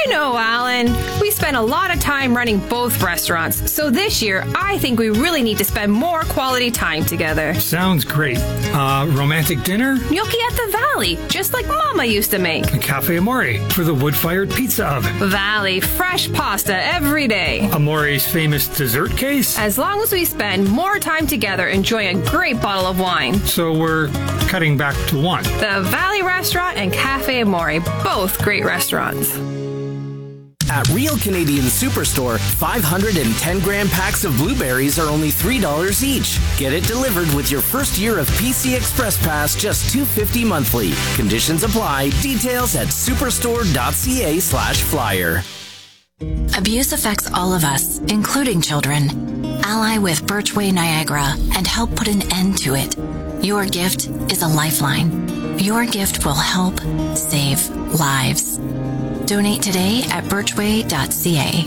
You know, Alan, we spend a lot of time running both restaurants, so this year I think we really need to spend more quality time together. Sounds great. Romantic dinner? Gnocchi at the Valley, just like Mama used to make. Cafe Amore for the wood-fired pizza oven. Valley, fresh pasta every day. Amore's famous dessert case? As long as we spend more time together enjoying a great bottle of wine. So we're cutting back to one. The Valley Restaurant and Cafe Amore, both great restaurants. At Real Canadian Superstore, 510-gram packs of blueberries are only $3 each. Get it delivered with your first year of PC Express Pass, just $2.50 monthly. Conditions apply. Details at superstore.ca/flyer. Abuse affects all of us, including children. Ally with Birchway Niagara and help put an end to it. Your gift is a lifeline. Your gift will help save lives. Donate today at birchway.ca.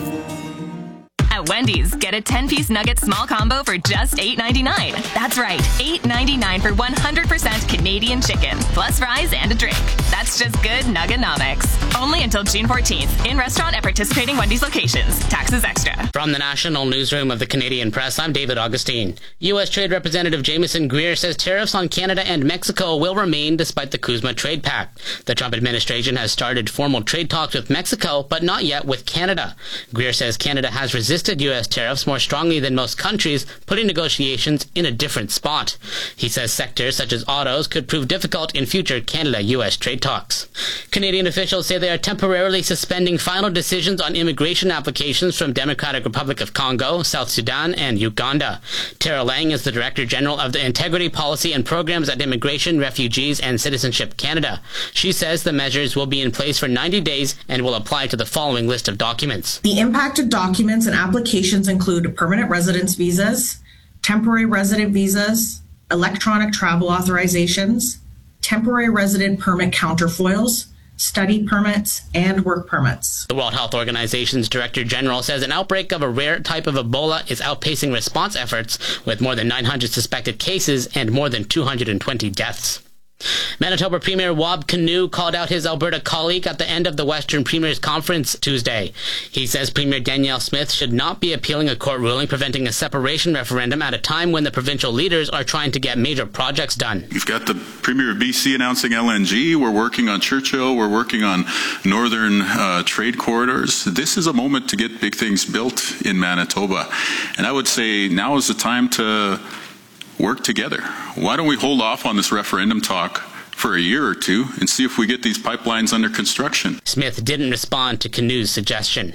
At Wendy's, get a 10-piece nugget small combo for just $8.99. That's right, $8.99 for 100% Canadian chicken, plus fries and a drink. That's just good nuggenomics. Only until June 14th. In restaurant at participating Wendy's locations. Taxes extra. From the National Newsroom of the Canadian Press, I'm David Augustine. U.S. Trade Representative Jameson Greer says tariffs on Canada and Mexico will remain despite the CUSMA trade pact. The Trump administration has started formal trade talks with Mexico, but not yet with Canada. Greer says Canada has resisted U.S. tariffs more strongly than most countries, putting negotiations in a different spot. He says sectors such as autos could prove difficult in future Canada-U.S. trade talks. Canadian officials say they are temporarily suspending final decisions on immigration applications from Democratic Republic of Congo, South Sudan, and Uganda. Tara Lang is the Director General of the Integrity Policy and Programs at Immigration, Refugees, and Citizenship Canada. She says the measures will be in place for 90 days and will apply to the following list of documents. The impacted documents and applications include permanent residence visas, temporary resident visas, electronic travel authorizations, temporary resident permit counterfoils, study permits, and work permits. The World Health Organization's Director General says an outbreak of a rare type of Ebola is outpacing response efforts, with more than 900 suspected cases and more than 220 deaths. Manitoba Premier Wab Kinew called out his Alberta colleague at the end of the Western Premiers Conference Tuesday. He says Premier Danielle Smith should not be appealing a court ruling preventing a separation referendum at a time when the provincial leaders are trying to get major projects done. You've got the Premier of BC announcing LNG. We're working on Churchill. We're working on northern trade corridors. This is a moment to get big things built in Manitoba. And I would say now is the time to work together. Why don't we hold off on this referendum talk for a year or two and see if we get these pipelines under construction? Smith didn't respond to Kinew's suggestion.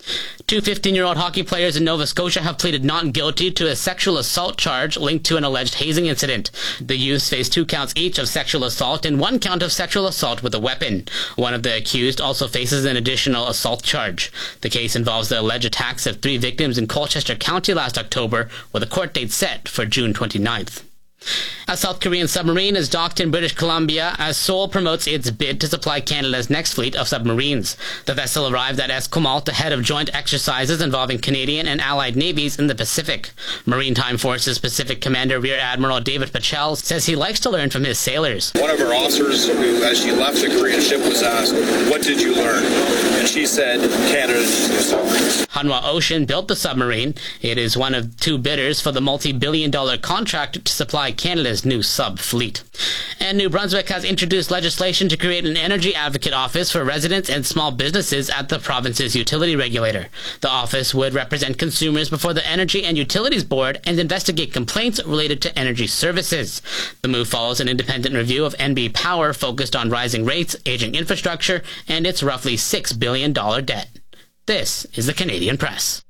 Two 15-year-old hockey players in Nova Scotia have pleaded not guilty to a sexual assault charge linked to an alleged hazing incident. The youths face 2 counts each of sexual assault and 1 count of sexual assault with a weapon. One of the accused also faces an additional assault charge. The case involves the alleged attacks of 3 victims in Colchester County last October, with a court date set for June 29th. A South Korean submarine is docked in British Columbia as Seoul promotes its bid to supply Canada's next fleet of submarines. The vessel arrived at Esquimalt ahead of joint exercises involving Canadian and Allied navies in the Pacific. Maritime Forces Pacific Commander Rear Admiral David Pachel says he likes to learn from his sailors. One of our officers, who, as she left the Korean ship, was asked, "What did you learn?" And she said, "Canada needs new submarines." Hanwha Ocean built the submarine. It is one of 2 bidders for the multi-billion-dollar contract to supply Canada's new sub-fleet. And New Brunswick has introduced legislation to create an energy advocate office for residents and small businesses at the province's utility regulator. The office would represent consumers before the Energy and Utilities Board and investigate complaints related to energy services. The move follows an independent review of NB Power focused on rising rates, aging infrastructure, and its roughly $6 billion debt. This is the Canadian Press.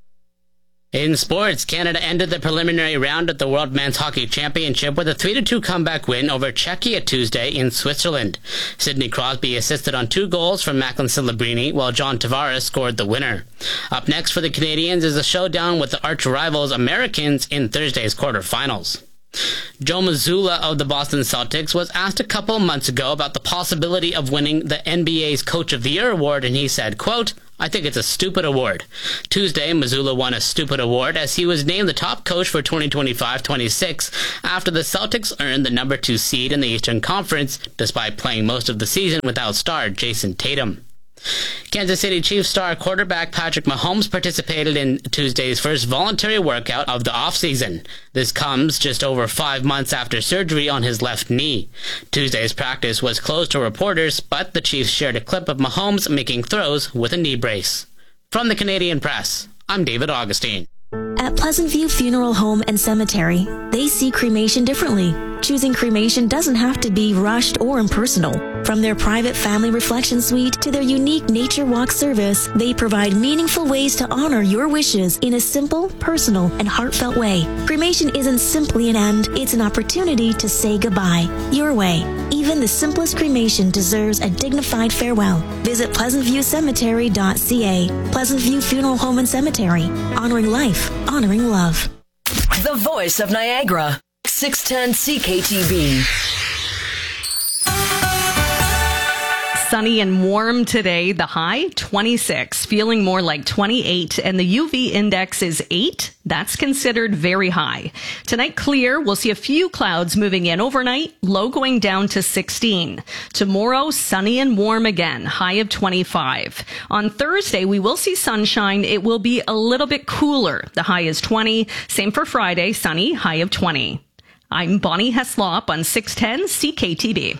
In sports, Canada ended the preliminary round at the World Men's Hockey Championship with a 3-2 comeback win over Czechia Tuesday in Switzerland. Sidney Crosby assisted on 2 goals from Macklin Celebrini, while John Tavares scored the winner. Up next for the Canadians is a showdown with the arch-rivals Americans in Thursday's quarterfinals. Joe Mazzulla of the Boston Celtics was asked a couple months ago about the possibility of winning the NBA's Coach of the Year award, and he said, quote, "I think it's a stupid award." Tuesday, Mazzulla won a stupid award as he was named the top coach for 2025-26 after the Celtics earned the number 2 seed in the Eastern Conference, despite playing most of the season without star Jason Tatum. Kansas City Chiefs star quarterback Patrick Mahomes participated in Tuesday's first voluntary workout of the offseason. This comes just over 5 months after surgery on his left knee. Tuesday's practice was closed to reporters, but the Chiefs shared a clip of Mahomes making throws with a knee brace. From the Canadian Press, I'm David Augustine. At Pleasant View Funeral Home and Cemetery, they see cremation differently. Choosing cremation doesn't have to be rushed or impersonal. From their private family reflection suite to their unique nature walk service, they provide meaningful ways to honor your wishes in a simple, personal, and heartfelt way. Cremation isn't simply an end, it's an opportunity to say goodbye. Your way. Even the simplest cremation deserves a dignified farewell. Visit pleasantviewcemetery.ca. Pleasant View Funeral Home and Cemetery. Honoring life, honoring love. The voice of Niagara. 610 CKTB. Sunny and warm today. The high, 26, feeling more like 28, and the UV index is 8. That's considered very high. Tonight, clear. We'll see a few clouds moving in overnight, low going down to 16. Tomorrow, sunny and warm again, high of 25. On Thursday, we will see sunshine. It will be a little bit cooler. The high is 20. Same for Friday, sunny, high of 20. I'm Bonnie Heslop on 610 CKTB.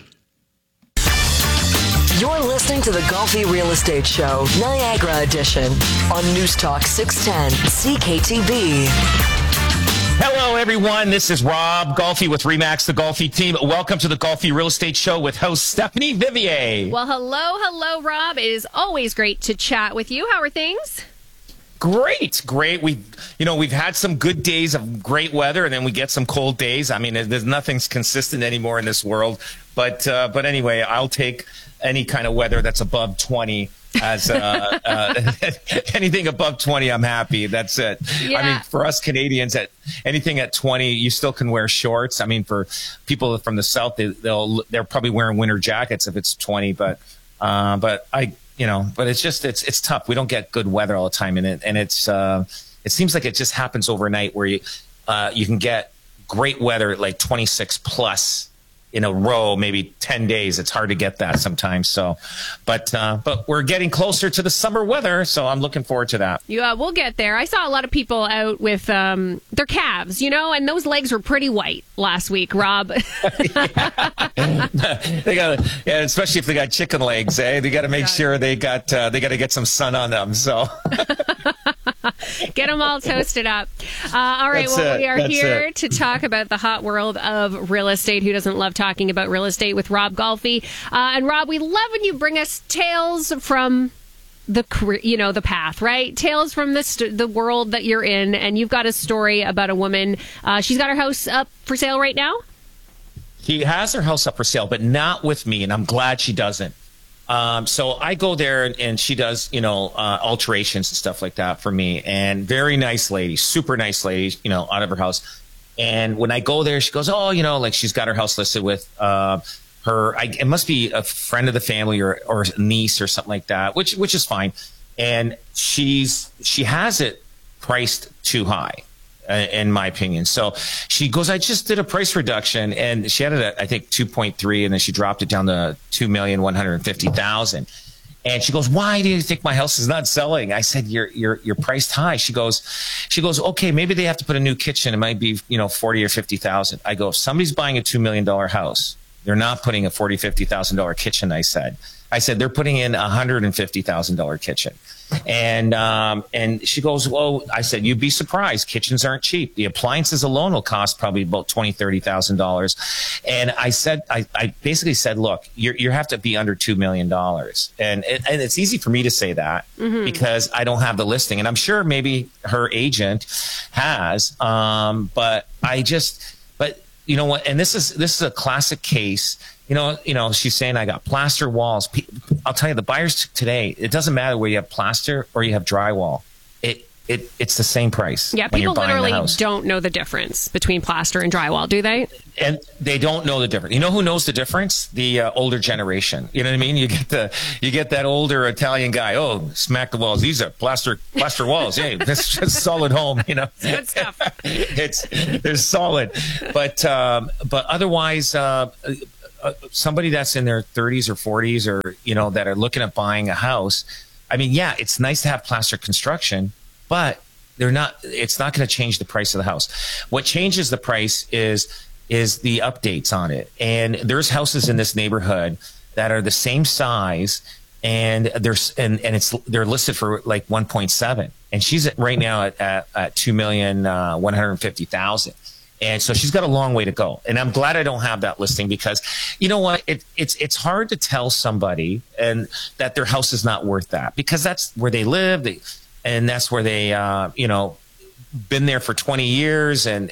You're listening to the Golfi Real Estate Show, Niagara Edition, on News Talk 610 CKTB. Hello, everyone. This is Rob Golfi with Remax, the Golfi team. Welcome to the Golfi Real Estate Show with host Stephanie Vivier. Well, hello, Rob. It is always great to chat with you. How are things? Great. We've had some good days of great weather, and then we get some cold days. I mean, there's nothing's consistent anymore in this world. But anyway, I'll take any kind of weather that's above 20 as anything above 20, I'm happy. That's it. Yeah. I mean, for us Canadians, anything at 20, you still can wear shorts. I mean, for people from the South, they're probably wearing winter jackets if it's 20. But it's tough. We don't get good weather all the time, and it seems like it just happens overnight where you can get great weather at like 26 plus in a row, maybe 10 days. It's hard to get that sometimes. So, but we're getting closer to the summer weather, so I'm looking forward to that. Yeah, we'll get there. I saw a lot of people out with their calves, and those legs were pretty white last week, Rob. They got, especially if they got chicken legs, eh? They got to make sure they got to get some sun on them. So. Get them all toasted up. All right, we are here to talk about the hot world of real estate. Who doesn't love talking about real estate with Rob Golfi? And Rob, we love when you bring us tales from the path, right? Tales from the world that you're in. And you've got a story about a woman. She's got her house up for sale right now. She has her house up for sale, but not with me, and I'm glad she doesn't. So I go there and she does, alterations and stuff like that for me. And very nice lady, super nice lady, out of her house. And when I go there, she goes, she's got her house listed with it must be a friend of the family or a niece or something like that, which is fine. And she has it priced too high, in my opinion. So she goes, I just did a price reduction, and she had it at, I think, 2.3, and then she dropped it down to 2,150,000. And she goes, why do you think my house is not selling? I said, you're priced high. She goes, okay, maybe they have to put a new kitchen. It might be, 40 or 50,000. I go, if somebody's buying a $2 million house, they're not putting a $40,000, $50,000 kitchen. I said they're putting in a $150,000 kitchen. And she goes, well, I said, you'd be surprised. Kitchens aren't cheap. The appliances alone will cost probably about $20,000, $30,000. And I said, I basically said, look, you have to be under $2 million. And it's easy for me to say that because I don't have the listing. And I'm sure maybe her agent has, but you know what? And this is a classic case. She's saying I got plaster walls. I'll tell you, the buyers today, it doesn't matter where you have plaster or you have drywall. It's the same price. Yeah, people literally don't know the difference between plaster and drywall, do they? And they don't know the difference. You know who knows the difference? The older generation. You know what I mean? You get that older Italian guy. Oh, smack the walls. These are plaster walls. Hey, that's just solid home. Good stuff. They're solid. But otherwise, somebody that's in their 30s or 40s or, you know, that are looking at buying a house, I mean, yeah, it's nice to have plaster construction, but it's not going to change the price of the house. What changes the price is the updates on it. And there's houses in this neighborhood that are the same size, and they're listed for like 1.7, and she's right now at $2,150,000. And so she's got a long way to go. And I'm glad I don't have that listing, because you know what? It's hard to tell somebody and that their house is not worth that, because that's where they live. And that's where they, you know, been there for 20 years and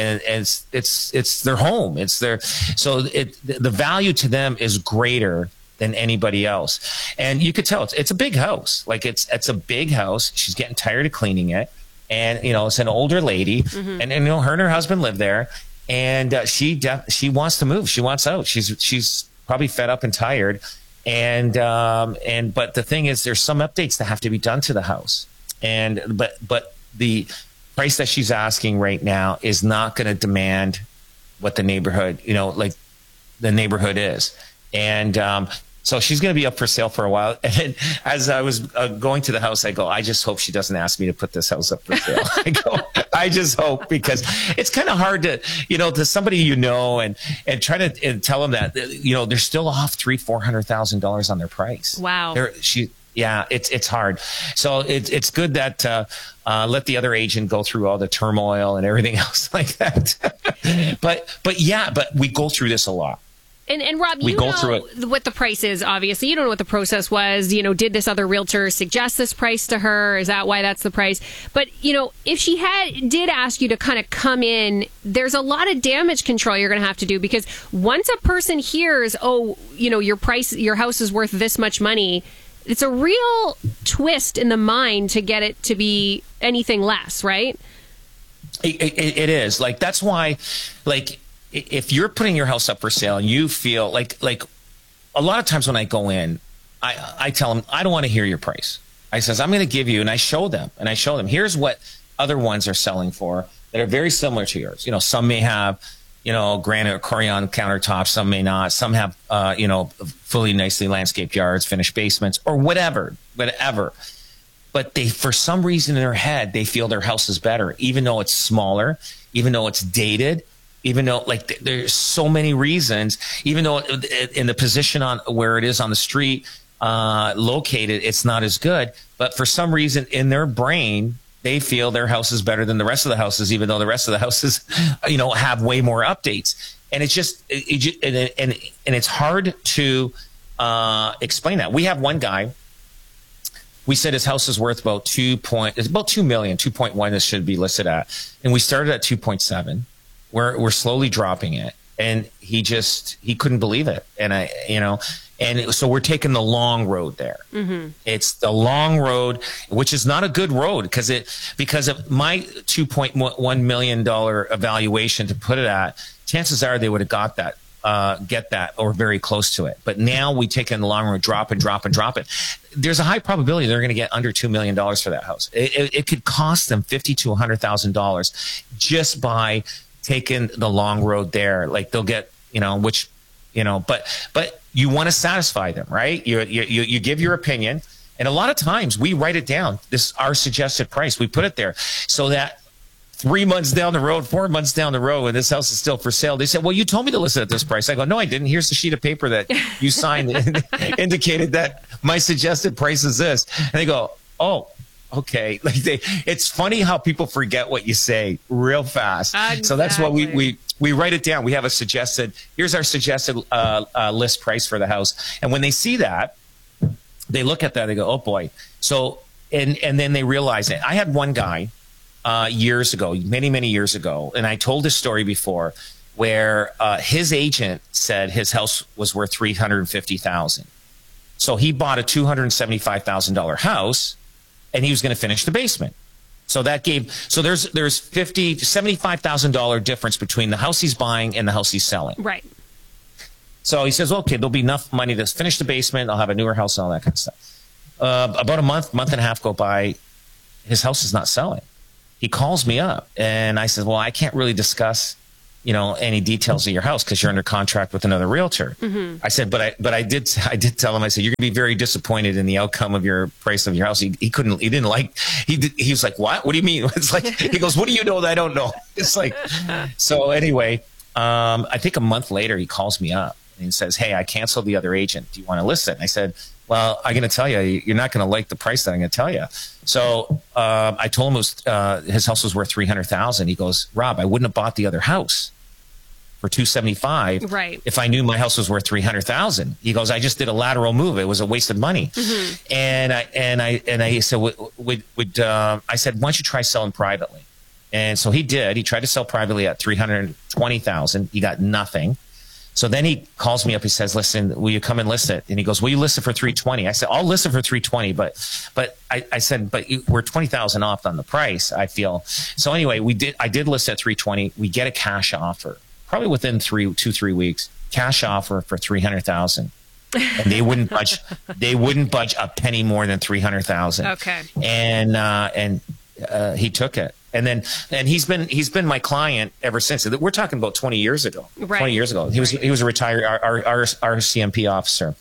it's their home. So the value to them is greater than anybody else. And you could tell it's a big house. Like it's a big house. She's getting tired of cleaning it. And, you know, it's an older lady, and you know, her and her husband live there, and she wants to move. She wants out. She's probably fed up and tired. But the thing is, there's some updates that have to be done to the house. But the price that she's asking right now is not going to demand what the neighborhood, you know, like the neighborhood is. And, so she's going to be up for sale for a while. And as I was going to the house, I go, I just hope she doesn't ask me to put this house up for sale. I just hope, because it's kind of hard to, you know, to somebody, you know, and try to tell them that, you know, they're still off $300,000-$400,000 on their price. Wow. It's hard. So it's good that let the other agent go through all the turmoil and everything else like that. but we go through this a lot. And Rob, you know what the price is, obviously. You don't know what the process was. You know, did this other realtor suggest this price to her? Is that why that's the price? But, you know, if she did ask you to kind of come in, there's a lot of damage control you're going to have to do, because once a person hears, oh, you know, your house is worth this much money, it's a real twist in the mind to get it to be anything less, right? It is. Like, that's why, like, if you're putting your house up for sale and you feel like a lot of times when I go in, I tell them, I don't want to hear your price. I says, I'm going to give you, and I show them, here's what other ones are selling for that are very similar to yours. You know, some may have, you know, granite or Corian countertops, some may not. Some have, you know, fully nicely landscaped yards, finished basements, or whatever. But they, for some reason in their head, they feel their house is better, even though it's smaller, even though it's dated, even though, like, there's so many reasons, even though in the position on where it is on the street, located, it's not as good. But for some reason in their brain, they feel their house is better than the rest of the houses, even though the rest of the houses, you know, have way more updates. And it's just, and it's hard to explain that. We have one guy. We said his house is worth about it's about 2 million, 2.1. This should be listed at, and we started at 2.7. We're slowly dropping it, and he couldn't believe it. And so we're taking the long road there. Mm-hmm. It's the long road, which is not a good road because of my $2.1 million evaluation to put it at. Chances are they would have got that. Get that, or very close to it. But now we take in the long road, drop it. There's a high probability they're going to get under $2 million for that house. It could cost them $50,000 to $100,000 just by taking the long road there. Like they'll get, but you want to satisfy them, right? You give your opinion, and a lot of times we write it down. This is our suggested price. We put it there so that 3 months down the road, 4 months down the road, and this house is still for sale, they said, well, you told me to list it at this price. I go, no, I didn't. Here's the sheet of paper that you signed indicated that my suggested price is this. And they go, oh, okay. Like it's funny how people forget what you say real fast. Exactly. So that's what we write it down. We have here's our suggested list price for the house. And when they see that, they look at that, they go, oh boy. So, and then they realize it. I had one guy, years ago, many years ago, and I told this story before, where his agent said his house was worth $350,000. So he bought a $275,000 house, and he was going to finish the basement. So there's $75,000 difference between the house he's buying and the house he's selling. Right. So he says, okay, there'll be enough money to finish the basement. I'll have a newer house and all that kind of stuff. About a month and a half go by. His house is not selling. He calls me up, and I said, well, I can't really discuss, any details of your house because you're under contract with another realtor. Mm-hmm. I said, but I did tell him, I said, you're going to be very disappointed in the outcome of your price of your house. He was like, what do you mean? It's like, he goes, what do you know that I don't know? It's like, so anyway, I think a month later he calls me up and he says, hey, I canceled the other agent. Do you want to listen? I said, well, I'm going to tell you, you're not going to like the price that I'm going to tell you. So I told him his house was worth $300,000. He goes, Rob, I wouldn't have bought the other house for $275 right. if I knew my house was worth $300,000. He goes, I just did a lateral move. It was a waste of money. Mm-hmm. And I said, I said, why don't you try selling privately? And so he did. He tried to sell privately at $320,000. He got nothing. So then he calls me up. He says, listen, will you come and list it? And he goes, will you list it for $320? I said, I'll list it for $320. But I said, we're $20,000 off on the price, I feel. So anyway, I did list at $320. We get a cash offer, probably within 2-3 weeks, cash offer for $300,000. And they wouldn't budge. They wouldn't budge a penny more than $300,000. Okay. And he took it. And he's been my client ever since. We're talking about 20 years ago. Right. 20 years ago. He was a retired RCMP officer.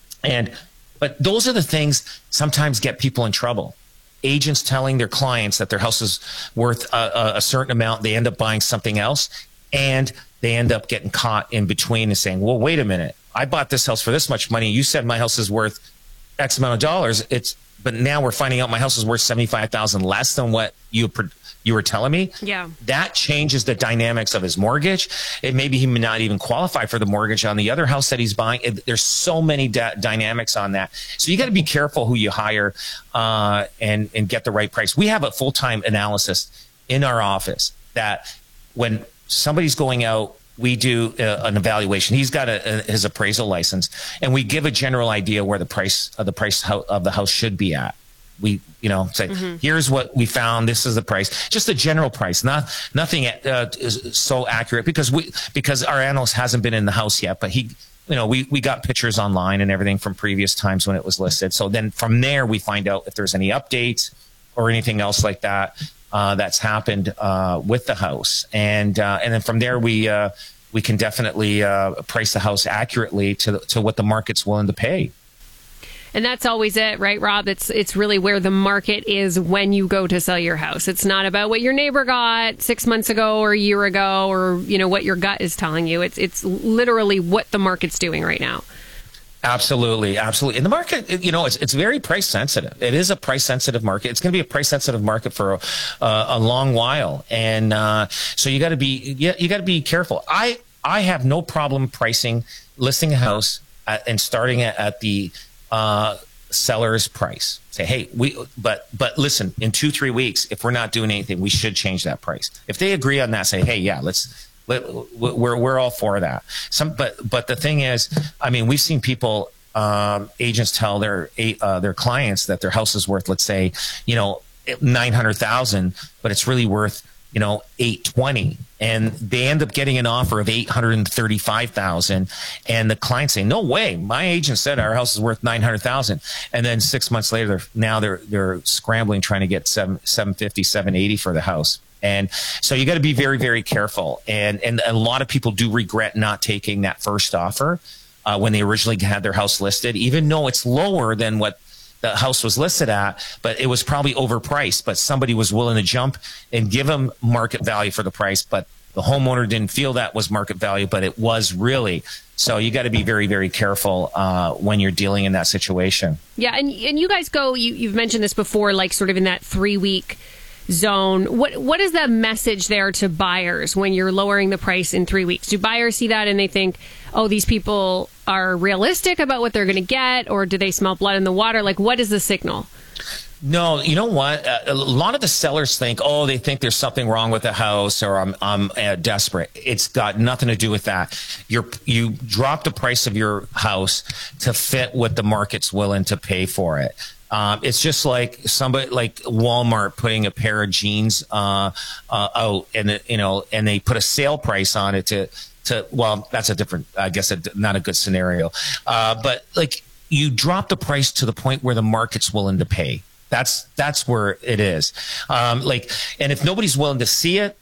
But those are the things sometimes get people in trouble. Agents telling their clients that their house is worth a certain amount, they end up buying something else, and they end up getting caught in between and saying, well, wait a minute, I bought this house for this much money. You said my house is worth X amount of dollars. But now we're finding out my house is worth $75,000 less than what you were telling me. Yeah. That changes the dynamics of his mortgage. Maybe he may not even qualify for the mortgage on the other house that he's buying. There's so many dynamics on that. So you got to be careful who you hire and get the right price. We have a full-time analyst in our office that when somebody's going out, we do an evaluation. He's got his appraisal license, and we give a general idea where the price of the house should be at. We, say, here's what we found. This is the price, just a general price, nothing is so accurate because our analyst hasn't been in the house yet, but we got pictures online and everything from previous times when it was listed. So then from there, we find out if there's any updates or anything else like that. That's happened with the house, and then from there we can definitely price the house accurately to what the market's willing to pay. And that's always it, right, Rob? It's really where the market is when you go to sell your house. It's not about what your neighbor got 6 months ago or a year ago, or what your gut is telling you. It's literally what the market's doing right now. Absolutely. And the market, it's very price sensitive. It is a price sensitive market. It's going to be a price sensitive market for a long while. And so you got to be careful. I have no problem listing a house and starting at the seller's price. Say, hey, but listen, in 2-3 weeks, if we're not doing anything, we should change that price. If they agree on that, say, hey, yeah, we're all for that. But the thing is, we've seen people, agents tell their clients that their house is worth, let's say, $900,000, but it's really worth, $820,000, and they end up getting an offer of $835,000, and the client saying, no way, my agent said our house is worth $900,000, and then 6 months later, they're scrambling trying to get $750,000, $780,000 for the house. And so you got to be very, very careful. And a lot of people do regret not taking that first offer when they originally had their house listed, even though it's lower than what the house was listed at, but it was probably overpriced, but somebody was willing to jump and give them market value for the price. But the homeowner didn't feel that was market value, but it was really. So you got to be very, very careful when you're dealing in that situation. Yeah. And you guys you've mentioned this before, like sort of in that 3-week zone. What is the message there to buyers when you're lowering the price in 3 weeks? Do buyers see that and they think, oh, these people are realistic about what they're going to get, or do they smell blood in the water? Like, what is the signal? No, you know what? A lot of the sellers think, they think there's something wrong with the house, or I'm desperate. It's got nothing to do with that. You drop the price of your house to fit what the market's willing to pay for it. It's just like somebody like Walmart putting a pair of jeans out, and they put a sale price on it to that's a different, I guess, not a good scenario. But like, you drop the price to the point where the market's willing to pay. That's where it is. And if nobody's willing to see it,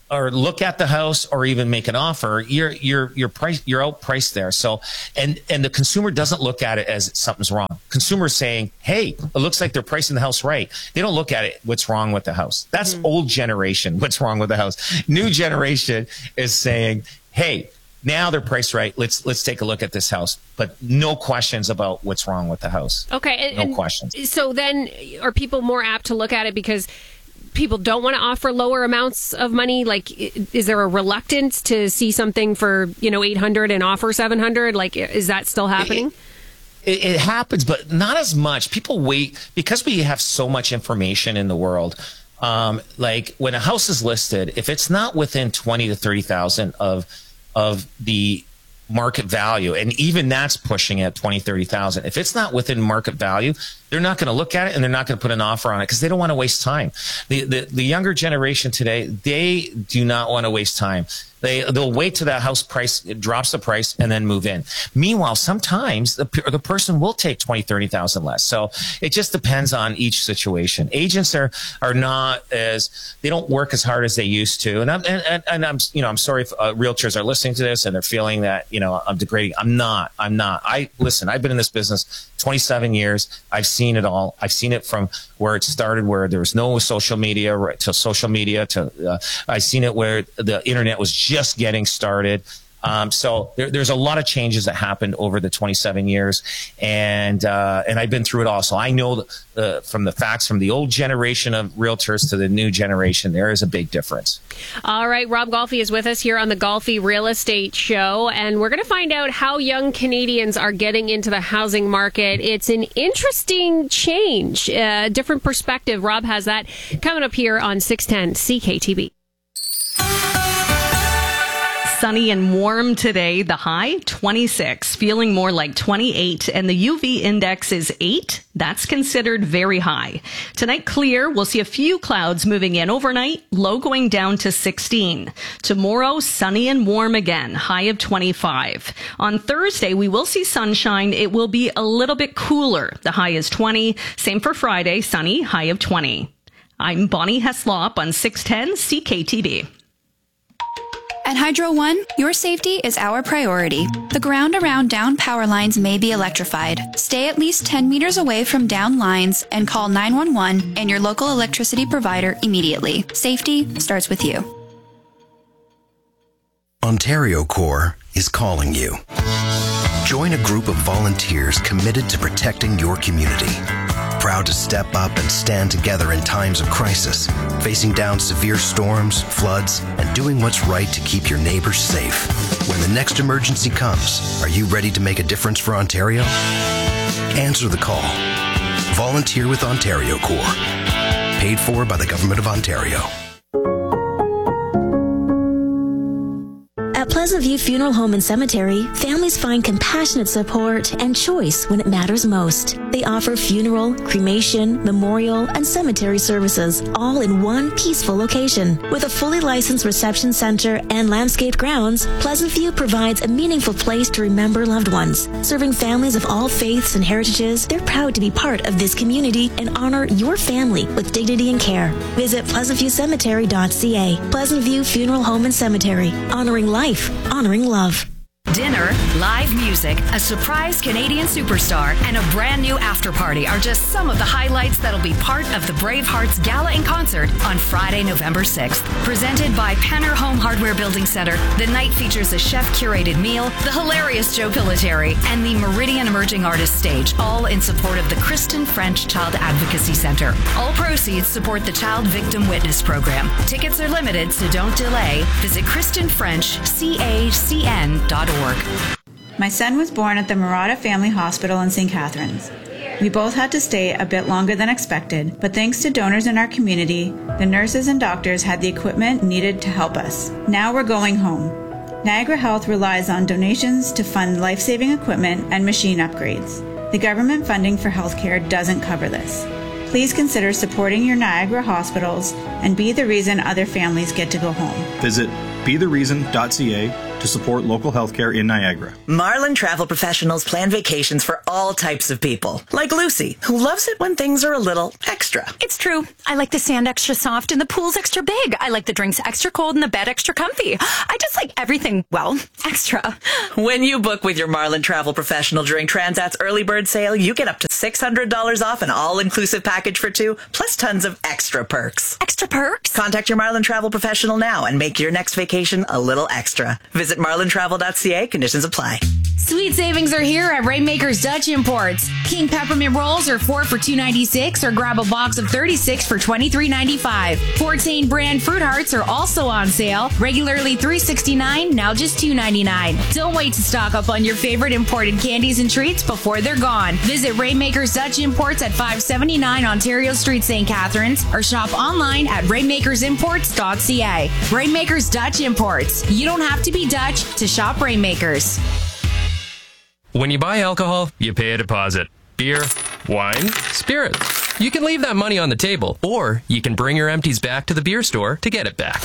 or look at the house or even make an offer, you're outpriced there. So, and the consumer doesn't look at it as something's wrong. Consumers saying, hey, it looks like they're pricing the house right. They don't look at it, what's wrong with the house. That's old generation, what's wrong with the house. New generation is saying, hey, now they're priced right. Let's take a look at this house, but no questions about what's wrong with the house. Okay. No questions. So then are people more apt to look at it because people don't want to offer lower amounts of money? Like, is there a reluctance to see something for, $800 and offer $700? Like, is that still happening? It happens, but not as much. People wait because we have so much information in the world. Like when a house is listed, if it's not within 20 to 30,000 of the market value, and even that's pushing at 20, 30,000. If it's not within market value, they're not going to look at it and they're not going to put an offer on it because they don't want to waste time. The younger generation today, they do not want to waste time. They'll wait till that house price drops the price and then move in. Meanwhile, sometimes the person will take 20, 30,000 less. So it just depends on each situation. Agents are not they don't work as hard as they used to. And I'm sorry if realtors are listening to this and they're feeling that, I'm degrading. I'm not. Listen, I've been in this business 27 years. I've seen it all. I've seen it from where it started, where there was no social media, to social media, to I've seen it where the internet was just getting started. So there's a lot of changes that happened over the 27 years, and I've been through it all. So I know from the facts from the old generation of realtors to the new generation, there is a big difference. All right, Rob Golfi is with us here on the Golfi Real Estate Show, and we're going to find out how young Canadians are getting into the housing market. It's an interesting change, different perspective. Rob has that coming up here on 610 CKTB. Sunny and warm today. The high, 26, feeling more like 28, and the UV index is 8. That's considered very high. Tonight, clear. We'll see a few clouds moving in overnight, low going down to 16. Tomorrow, sunny and warm again, high of 25. On Thursday, we will see sunshine. It will be a little bit cooler. The high is 20. Same for Friday, sunny, high of 20. I'm Bonnie Heslop on 610 CKTB. At Hydro One, your safety is our priority. The ground around down power lines may be electrified. Stay at least 10 meters away from down lines and call 911 and your local electricity provider immediately. Safety starts with you. Ontario Corps is calling you. Join a group of volunteers committed to protecting your community. Proud to step up and stand together in times of crisis, facing down severe storms, floods, and doing what's right to keep your neighbors safe. When the next emergency comes, are you ready to make a difference for Ontario? Answer the call. Volunteer with Ontario Corps. Paid for by the Government of Ontario. At Pleasant View Funeral Home and Cemetery, families find compassionate support and choice when it matters most. They offer funeral, cremation, memorial, and cemetery services, all in one peaceful location. With a fully licensed reception center and landscaped grounds, Pleasant View provides a meaningful place to remember loved ones. Serving families of all faiths and heritages, they're proud to be part of this community and honor your family with dignity and care. Visit pleasantviewcemetery.ca. Pleasant View Funeral Home and Cemetery, honoring life, honoring love. Dinner, live music, a surprise Canadian superstar, and a brand new after party are just some of the highlights that'll be part of the Bravehearts Gala and Concert on Friday, November 6th. Presented by Penner Home Hardware Building Center, the night features a chef-curated meal, the hilarious Joe Pilateri, and the Meridian Emerging Artists Stage, all in support of the Kristen French Child Advocacy Center. All proceeds support the Child Victim Witness Program. Tickets are limited, so don't delay. Visit KristenFrenchCACN.org. My son was born at the Murata Family Hospital in St. Catharines. We both had to stay a bit longer than expected, but thanks to donors in our community, the nurses and doctors had the equipment needed to help us. Now we're going home. Niagara Health relies on donations to fund life-saving equipment and machine upgrades. The government funding for healthcare doesn't cover this. Please consider supporting your Niagara hospitals and be the reason other families get to go home. Visit bethereason.ca to support local healthcare in Niagara. Marlin Travel Professionals plan vacations for all types of people, like Lucy, who loves it when things are a little extra. It's true. I like the sand extra soft and the pool's extra big. I like the drinks extra cold and the bed extra comfy. I just like everything, well, extra. When you book with your Marlin Travel Professional during Transat's early bird sale, you get up to $600 off an all-inclusive package for two, plus tons of extra perks. Extra perks? Contact your Marlin Travel Professional now and make your next vacation a little extra. Visit marlintravel.ca. Conditions apply. Sweet savings are here at Rainmaker's Dutch Imports. King peppermint rolls are 4 for $2.96, or grab a box of 36 for $23.95. Fortain brand fruit hearts are also on sale. Regularly $3.69, now just $2.99. Don't wait to stock up on your favorite imported candies and treats before they're gone. Visit Rainmaker's Dutch Imports at 579 Ontario Street, St. Catharines, or shop online at rainmakersimports.ca. Rainmaker's Dutch Imports. You don't have to be Dutch to shop Rainmakers. When you buy alcohol, you pay a deposit. Beer, wine, spirits. You can leave that money on the table, or you can bring your empties back to the beer store to get it back.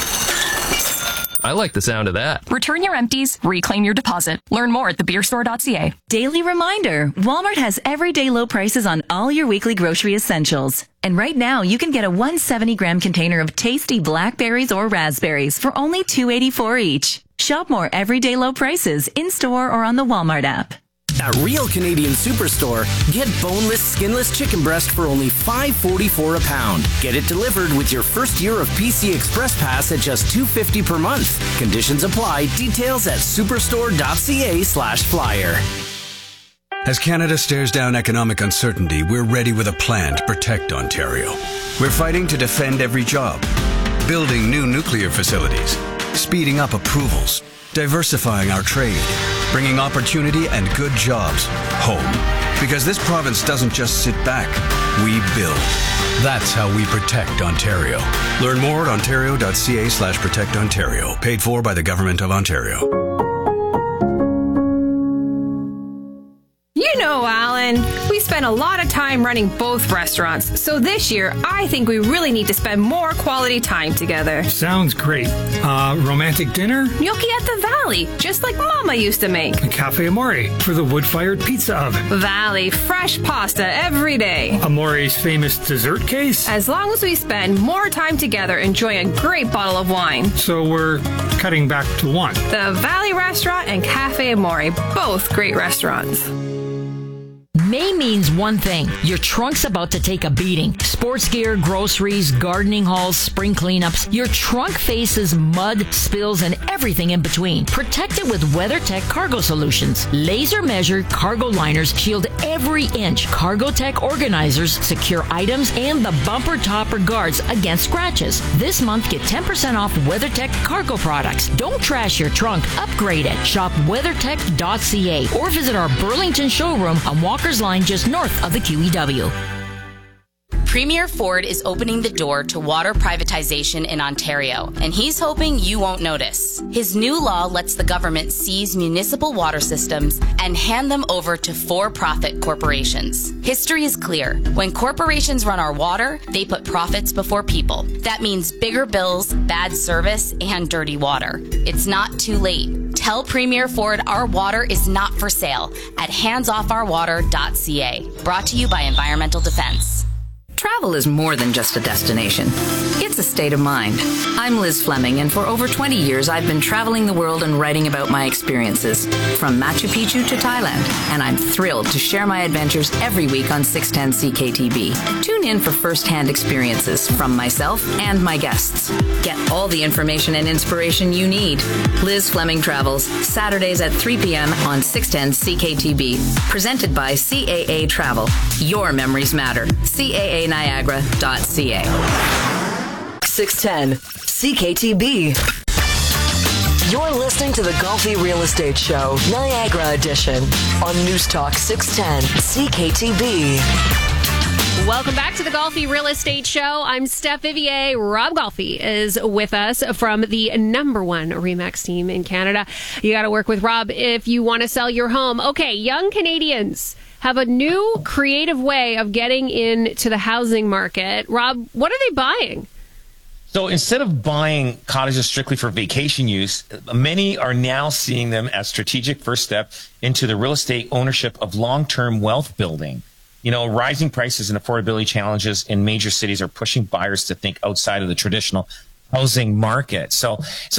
I like the sound of that. Return your empties, reclaim your deposit. Learn more at thebeerstore.ca. Daily reminder, Walmart has everyday low prices on all your weekly grocery essentials. And right now, you can get a 170-gram container of tasty blackberries or raspberries for only $2.84 each. Shop more everyday low prices in-store or on the Walmart app. At Real Canadian Superstore, get boneless, skinless chicken breast for only $5.44 a pound. Get it delivered with your first year of PC Express Pass at just $2.50 per month. Conditions apply. Details at superstore.ca/flyer. As Canada stares down economic uncertainty, we're ready with a plan to protect Ontario. We're fighting to defend every job, building new nuclear facilities, speeding up approvals, diversifying our trade, bringing opportunity and good jobs home. Because this province doesn't just sit back, we build. That's how we protect Ontario. Learn more at ontario.ca/protectontario. Paid for by the Government of Ontario. You know, Alan, we spend a lot of time running both restaurants, so this year I think we really need to spend more quality time together. Sounds great. Romantic dinner? Gnocchi at the Valley, just like Mama used to make. A Cafe Amore for the wood-fired pizza oven. Valley, fresh pasta every day. Amore's famous dessert case? As long as we spend more time together enjoying a great bottle of wine. So we're cutting back to one. The Valley Restaurant and Cafe Amore, both great restaurants. May means one thing. Your trunk's about to take a beating. Sports gear, groceries, gardening hauls, spring cleanups. Your trunk faces mud, spills, and everything in between. Protect it with WeatherTech Cargo Solutions. Laser-measured cargo liners shield every inch. CargoTech organizers secure items and the bumper topper guards against scratches. This month, get 10% off WeatherTech cargo products. Don't trash your trunk. Upgrade it. Shop weathertech.ca or visit our Burlington showroom on Walker's Line just north of the QEW. Premier Ford is opening the door to water privatization in Ontario, and he's hoping you won't notice. His new law lets the government seize municipal water systems and hand them over to for-profit corporations. History is clear. When corporations run our water, they put profits before people. That means bigger bills, bad service, and dirty water. It's not too late. Tell Premier Ford our water is not for sale at handsoffourwater.ca. Brought to you by Environmental Defense. Travel is more than just a destination. It's a state of mind. I'm Liz Fleming, and for over 20 years, I've been traveling the world and writing about my experiences, from Machu Picchu to Thailand, and I'm thrilled to share my adventures every week on 610 CKTB. Tune in for first-hand experiences from myself and my guests. Get all the information and inspiration you need. Liz Fleming Travels, Saturdays at 3 p.m. on 610 CKTB. Presented by CAA Travel. Your memories matter. CAANiagara.ca. 610 CKTB. You're listening to the Golfi Real Estate Show, Niagara Edition, on News Talk 610 CKTB. Welcome back to the Golfi Real Estate Show. I'm Steph Vivier. Rob Golfi is with us from the #1 RE/MAX team in Canada. You got to work with Rob if you want to sell your home. Okay, young Canadians have a new creative way of getting into the housing market. Rob, what are they buying? So instead of buying cottages strictly for vacation use, many are now seeing them as strategic first step into the real estate ownership of long-term wealth building. Rising prices and affordability challenges in major cities are pushing buyers to think outside of the traditional housing market. So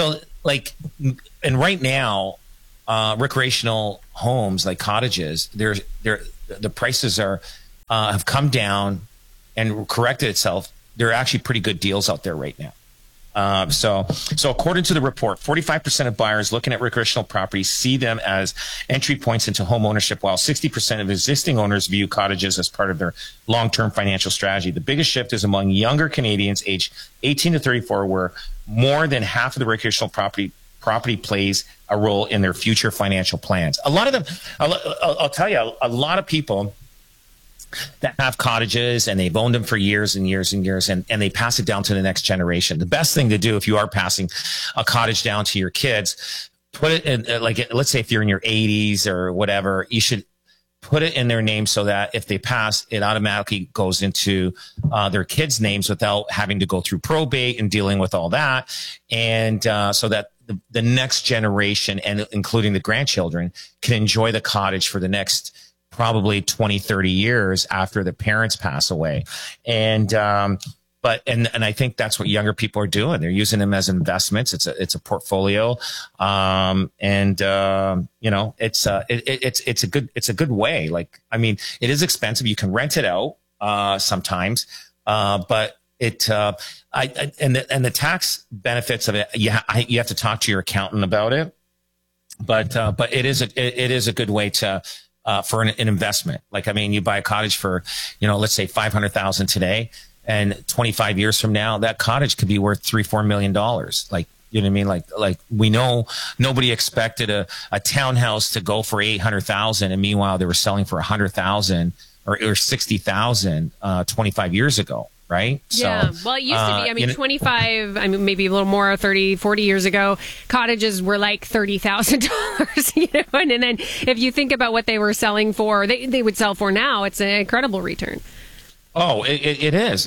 right now, recreational homes like cottages, the prices have come down and corrected itself. There are actually pretty good deals out there right now. So according to the report, 45% of buyers looking at recreational properties see them as entry points into home ownership, while 60% of existing owners view cottages as part of their long-term financial strategy. The biggest shift is among younger Canadians aged 18 to 34, where more than half of the recreational property plays a role in their future financial plans. A lot of them, I'll tell you, a lot of people that have cottages and they've owned them for years and years and years, and they pass it down to the next generation. The best thing to do if you are passing a cottage down to your kids, put it in, let's say if you're in your 80s or whatever, you should put it in their name so that if they pass, it automatically goes into their kids' names without having to go through probate and dealing with all that. And so that the next generation, and including the grandchildren, can enjoy the cottage for the next probably 20, 30 years after the parents pass away. And I think that's what younger people are doing. They're using them as investments. It's a portfolio. It's a good way. It is expensive. You can rent it out, sometimes. But the tax benefits of it, you have to talk to your accountant about it. But it is a good way to, for an investment. You buy a cottage for, let's say $500,000 today, and 25 years from now, that cottage could be worth $3-4 million. You know what I mean? We know nobody expected a townhouse to go for $800,000, and meanwhile they were selling for $100,000 or $60,000 25 years ago. Right? Yeah. Well, it used to be, 25, maybe a little more, 30, 40 years ago, cottages were like $30,000, and then if you think about what they were selling for, they would sell for now, it's an incredible return. Oh, it is.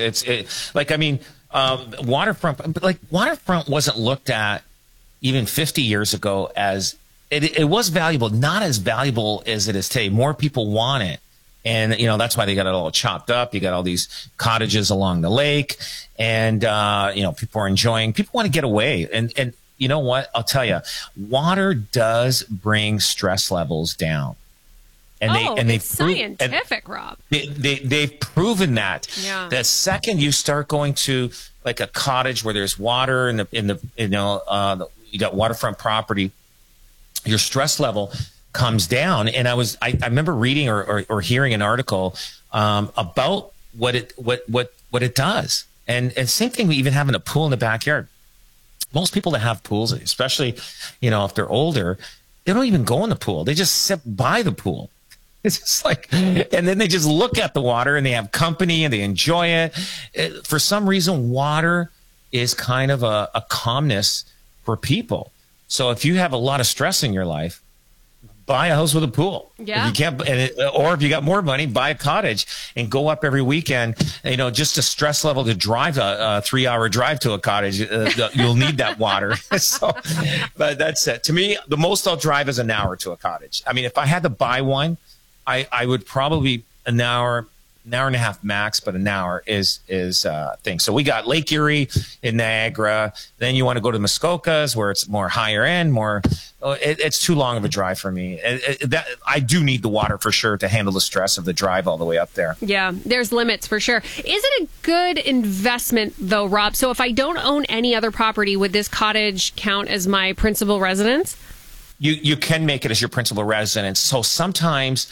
Waterfront wasn't looked at even 50 years ago as, it was valuable, not as valuable as it is today. More people want it. And, that's why they got it all chopped up. You got all these cottages along the lake, and, people are enjoying, people want to get away. And you know what? I'll tell you, water does bring stress levels down. And it's scientific, Rob. They've proven that. Yeah. The second you start going to a cottage where there's water you got waterfront property, your stress level comes down. And I remember reading or hearing an article about what it does. And same thing with even having a pool in the backyard. Most people that have pools, especially, if they're older, they don't even go in the pool. They just sit by the pool. It's just and then they just look at the water and they have company and they enjoy it. For some reason, water is kind of a calmness for people. So if you have a lot of stress in your life, buy a house with a pool. Yeah. If you can't, or if you got more money, buy a cottage and go up every weekend. Just a stress level to drive a 3-hour drive to a cottage. You'll need that water. But that's it. To me, the most I'll drive is an hour to a cottage. If I had to buy one, I would probably an hour and a half max, but an hour is thing. So we got Lake Erie in Niagara. Then you want to go to Muskokas, where it's more higher end, it's too long of a drive for me. I do need the water for sure to handle the stress of the drive all the way up there. Yeah, there's limits for sure. Is it a good investment though, Rob? So if I don't own any other property, would this cottage count as my principal residence? You can make it as your principal residence. So sometimes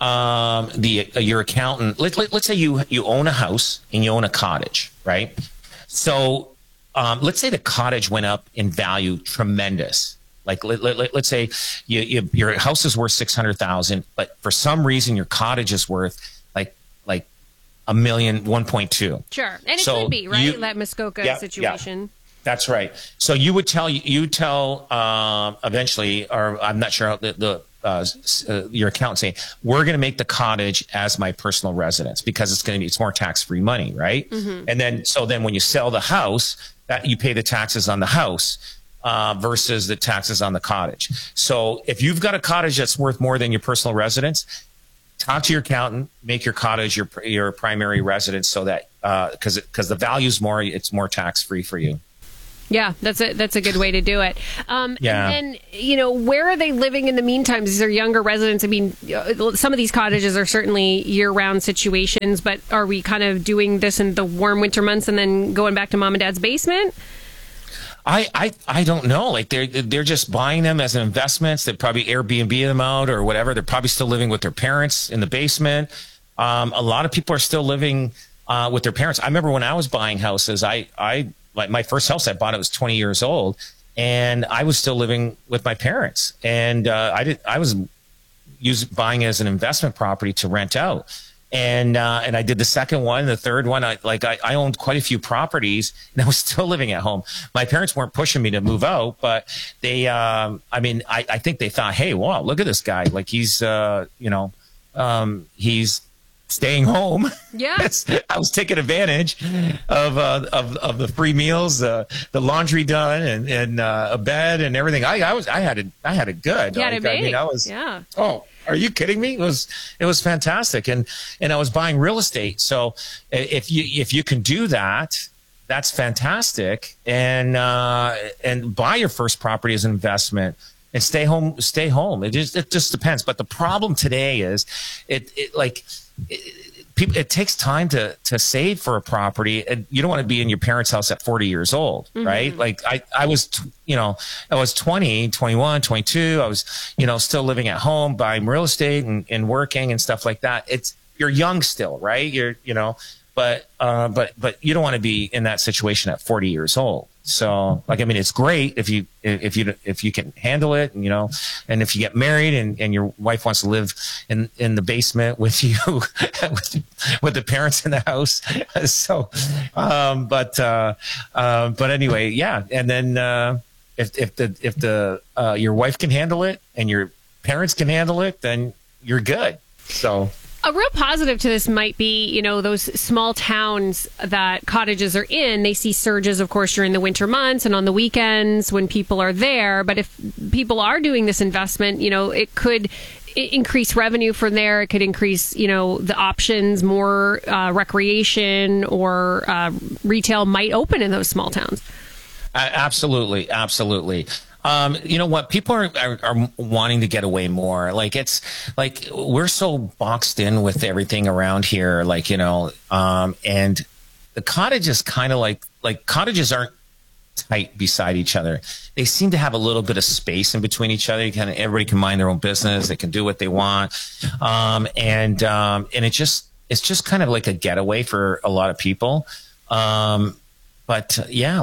your accountant, let's say you own a house and you own a cottage, right? So let's say the cottage went up in value tremendous. Let's say your house is worth $600,000, but for some reason your cottage is worth like $1 million, 1.2. Sure, and it could be right that Muskoka situation. Yeah. That's right. So you tell eventually, or I'm not sure how your account saying, we're going to make the cottage as my personal residence because it's more tax-free money, right? Mm-hmm. And then when you sell the house, that you pay the taxes on the house versus the taxes on the cottage. So if you've got a cottage that's worth more than your personal residence, talk to your accountant, make your cottage your primary residence so that because the value's more, it's more tax-free for you. Yeah, that's a good way to do it. Yeah. And then, where are they living in the meantime? These are younger residents. I mean, some of these cottages are certainly year-round situations, but are we kind of doing this in the warm winter months and then going back to mom and dad's basement? I don't know. Like they're just buying them as investments. They probably Airbnb them out or whatever. They're probably still living with their parents in the basement. A lot of people are still living with their parents. I remember when I was buying houses, like my first house I bought, it was 20 years old, and I was still living with my parents. And I was buying it as an investment property to rent out. And I did the second one, the third one. I owned quite a few properties, and I was still living at home. My parents weren't pushing me to move out, but they, I think they thought, hey, wow, look at this guy. Like he's staying home. Yeah. I was taking advantage of the free meals, the laundry done, and a bed and everything. I had it good. You had it made. Yeah. Oh, are you kidding me? It was fantastic. And I was buying real estate. So if you can do that, that's fantastic. And buy your first property as an investment. And stay home. It just depends. But the problem today is it takes time to save for a property, and you don't want to be in your parents' house at 40 years old, mm-hmm. right? Like I was 20, 21, 22. I was, still living at home, buying real estate and working and stuff like that. You're young still, right? But you don't want to be in that situation at 40 years old. So, it's great if you can handle it, and if you get married and your wife wants to live in the basement with you, with the parents in the house. So, but anyway, yeah. And then if your wife can handle it and your parents can handle it, then you're good. So. A real positive to this might be, those small towns that cottages are in. They see surges, of course, during the winter months and on the weekends when people are there. But if people are doing this investment, it could increase revenue from there. It could increase, the options, more recreation or retail might open in those small towns. Absolutely. Absolutely. You know what? People are wanting to get away more. Like we're so boxed in with everything around here. And the cottage is kind of like cottages aren't tight beside each other. They seem to have a little bit of space in between each other. Everybody can mind their own business. They can do what they want. And it's just kind of like a getaway for a lot of people. But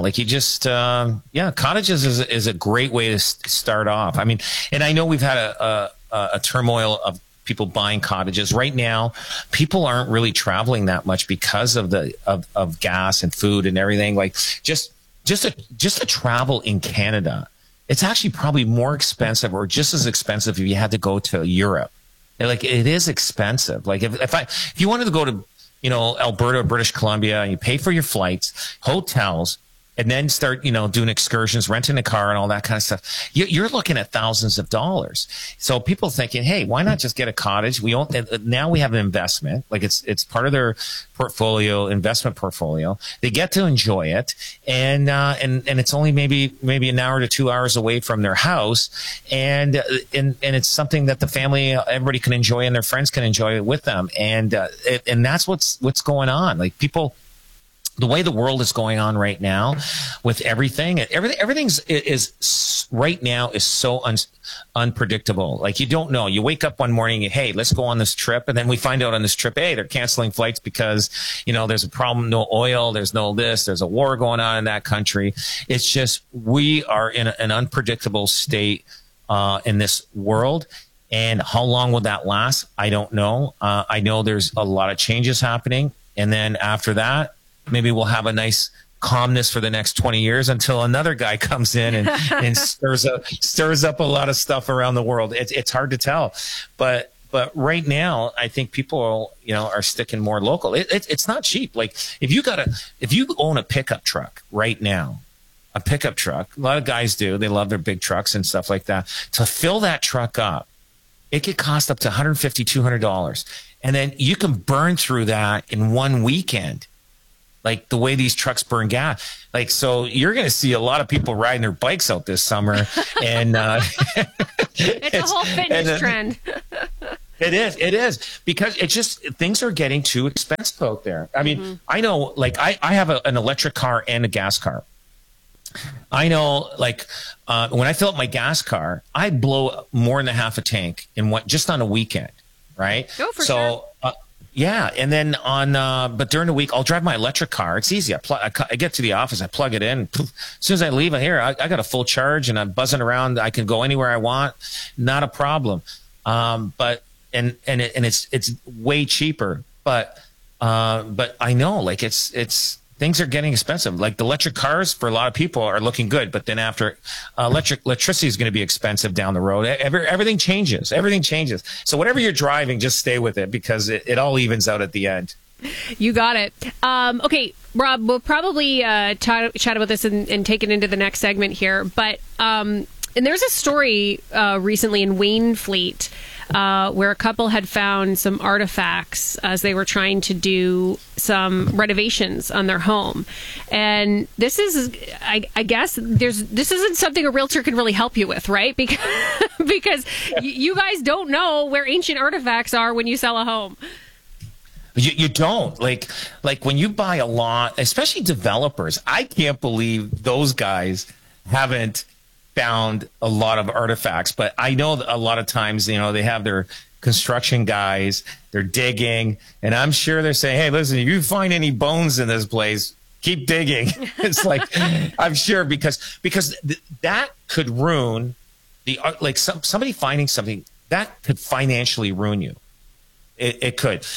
cottages is a great way to start off. And I know we've had a turmoil of people buying cottages right now. People aren't really traveling that much because of of gas and food and everything. Like just to travel in Canada, it's actually probably more expensive or just as expensive if you had to go to Europe. It is expensive. Like if you wanted to go to Alberta, British Columbia, and you pay for your flights, hotels, and then start, doing excursions, renting a car and all that kind of stuff. You're looking at thousands of dollars. So people thinking, hey, why not just get a cottage? Now we have an investment. Like it's part of their investment portfolio. They get to enjoy it. And it's only maybe an hour to 2 hours away from their house. And it's something that the family, everybody can enjoy and their friends can enjoy it with them. And that's what's going on. Like people, the way the world is going on right now with everything's right now is so unpredictable. Like you don't know. You wake up one morning, hey, let's go on this trip. And then we find out on this trip, hey, they're canceling flights because, there's a problem, no oil, there's no this, there's a war going on in that country. It's just, we are in an unpredictable state in this world. And how long will that last? I don't know. I know there's a lot of changes happening. And then after that, maybe we'll have a nice, calmness for the next 20 years until another guy comes in and stirs up a lot of stuff around the world. It's hard to tell, but right now, I think people, are sticking more local. It's not cheap. Like if you own a pickup truck right now, a lot of guys do. They love their big trucks and stuff like that. To fill that truck up, it could cost up to $150, $200. And then you can burn through that in one weekend. Like the way these trucks burn gas. Like, so you're going to see a lot of people riding their bikes out this summer. And it's a whole fitness trend. It is because it's just, things are getting too expensive out there. I mean, I know, like I have an electric car and a gas car. I know, like, when I fill up my gas car, I blow more than half a tank just on a weekend, right? Oh, for sure. Yeah, and then but during the week, I'll drive my electric car. It's easy. I get to the office, I plug it in. As soon as I leave here, I got a full charge, and I'm buzzing around. I can go anywhere I want, not a problem. But it's way cheaper. But I know, like it's. Things are getting expensive. Like the electric cars for a lot of people are looking good, but then after electricity is going to be expensive down the road. Everything changes. So whatever you're driving, just stay with it because it all evens out at the end. You got it. Okay, Rob, we'll probably chat about this and take it into the next segment here. But and there's a story recently in Wainfleet where a couple had found some artifacts as they were trying to do some renovations on their home. And this is, I guess, this isn't something a realtor can really help you with, right? Because you guys don't know where ancient artifacts are when you sell a home. You don't. Like when you buy a lot, especially developers, I can't believe those guys haven't found a lot of artifacts, but I know that a lot of times, they have their construction guys, they're digging, and I'm sure they're saying, hey, listen, if you find any bones in this place, keep digging. It's like, I'm sure because that could ruin somebody finding something that could financially ruin you. It could.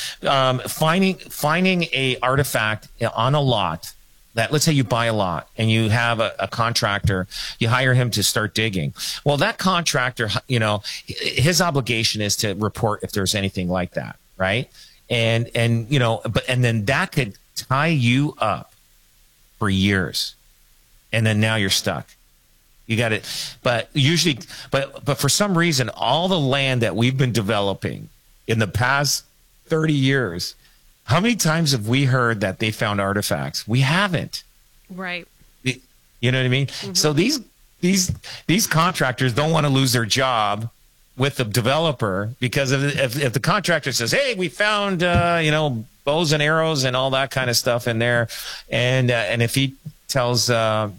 Finding a artifact on a lot, that let's say you buy a lot and you have a contractor, you hire him to start digging. Well, that contractor, his obligation is to report if there's anything like that, right? And then that could tie you up for years, and then now you're stuck. You got it. But usually, but for some reason, all the land that we've been developing in the past 30 years. How many times have we heard that they found artifacts? We haven't. Right. You know what I mean? Mm-hmm. So these contractors don't want to lose their job with the developer because if the contractor says, hey, we found, bows and arrows and all that kind of stuff in there. And if he tells, the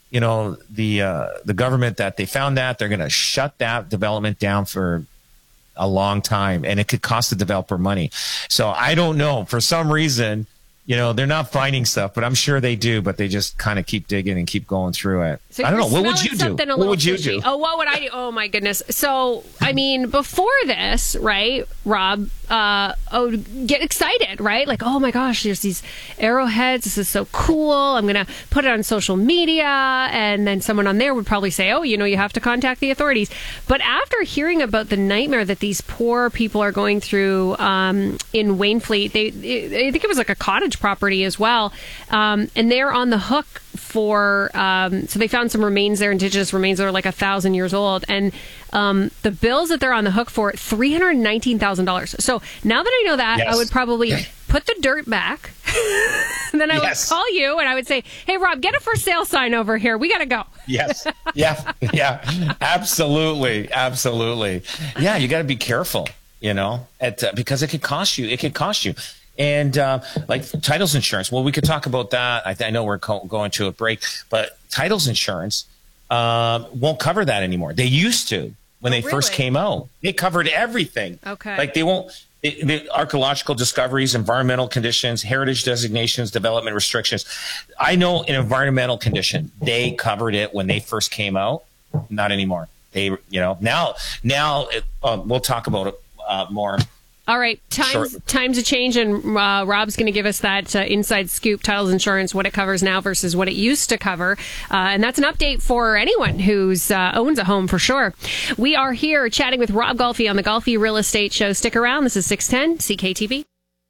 government that they found that, they're going to shut that development down for a long time, and it could cost the developer money. So I don't know. For some reason, they're not finding stuff, but I'm sure they do, but they just kind of keep digging and keep going through it. So I don't know. What would you do? What would you do? Oh, what would I do? Oh, my goodness. So, I mean, before this, right, Rob, get excited, right? Like, oh my gosh, there's these arrowheads. This is so cool. I'm going to put it on social media. And then someone on there would probably say, oh, you have to contact the authorities. But after hearing about the nightmare that these poor people are going through in Wainfleet, I think it was like a cottage property as well. And they're on the hook for, so they found some remains there, indigenous remains that are like 1,000 years old. And the bills that they're on the hook for, $319,000. So now that I know that, yes. I would probably put the dirt back. And then I would call you and I would say, hey, Rob, get a for sale sign over here. We got to go. Yes. Yeah. Absolutely. Yeah. You got to be careful, because it could cost you. And like titles insurance. Well, we could talk about that. I know we're going to a break, but titles insurance won't cover that anymore. They used to when they first came out. They covered everything. Okay. Like they won't. The archaeological discoveries, environmental conditions, heritage designations, development restrictions. I know in environmental condition, they covered it when they first came out. Not anymore. They, now we'll talk about it more. All right, times a change, and Rob's going to give us that inside scoop, Titles Insurance, what it covers now versus what it used to cover. And that's an update for anyone who's owns a home for sure. We are here chatting with Rob Golfi on the Golfi Real Estate Show. Stick around. This is 610 CKTV.